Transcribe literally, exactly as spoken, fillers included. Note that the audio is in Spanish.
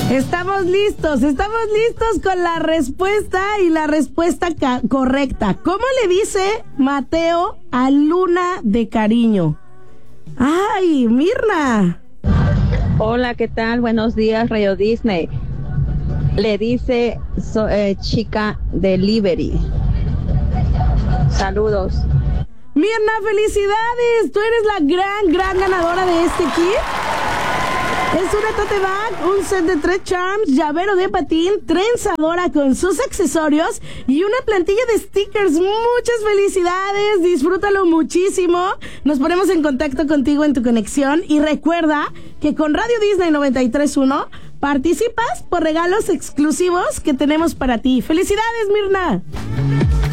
Estamos listos, estamos listos con la respuesta y la respuesta ca- correcta. ¿Cómo le dice Mateo a Luna de cariño? ¡Ay, Mirna! Hola, ¿qué tal? Buenos días, Radio Disney. Le dice so, eh, chica delivery. Saludos. Mirna, felicidades. Tú eres la gran, gran ganadora de este kit. Es una tote bag, un set de tres charms, llavero de patín, trenzadora con sus accesorios y una plantilla de stickers. Muchas felicidades, disfrútalo muchísimo. Nos ponemos en contacto contigo en tu conexión y recuerda que con Radio Disney noventa y tres punto uno participas por regalos exclusivos que tenemos para ti. ¡Felicidades, Mirna!